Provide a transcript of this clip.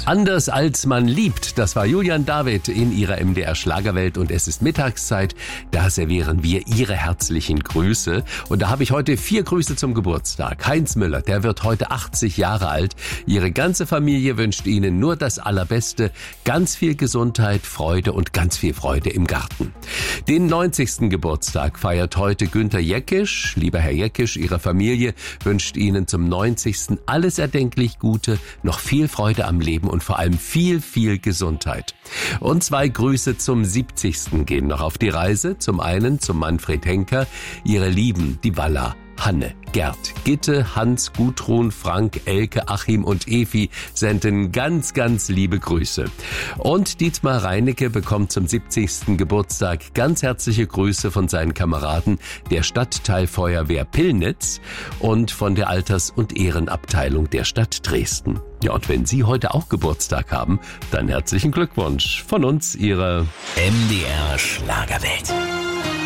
Anders als man liebt, das war Julian David in ihrer MDR Schlagerwelt und es ist Mittagszeit, da servieren wir ihre herzlichen Grüße und da habe ich heute 4 Grüße zum Geburtstag. Heinz Müller, der wird heute 80 Jahre alt, ihre ganze Familie wünscht Ihnen nur das Allerbeste, ganz viel Gesundheit, Freude und ganz viel Freude im Garten. Den 90. Geburtstag feiert heute Günter Jeckisch. Lieber Herr Jeckisch, Ihre Familie wünscht Ihnen zum 90. alles erdenklich Gute, noch viel Freude am Leben und vor allem viel, viel Gesundheit. Und 2 Grüße zum 70. gehen noch auf die Reise. Zum einen zum Manfred Henker, ihre Lieben, die Walla, Hanne, Gerd, Gitte, Hans, Gudrun, Frank, Elke, Achim und Evi senden ganz, ganz liebe Grüße. Und Dietmar Reinecke bekommt zum 70. Geburtstag ganz herzliche Grüße von seinen Kameraden der Stadtteilfeuerwehr Pillnitz und von der Alters- und Ehrenabteilung der Stadt Dresden. Ja, und wenn Sie heute auch Geburtstag haben, dann herzlichen Glückwunsch von uns, Ihre MDR Schlagerwelt.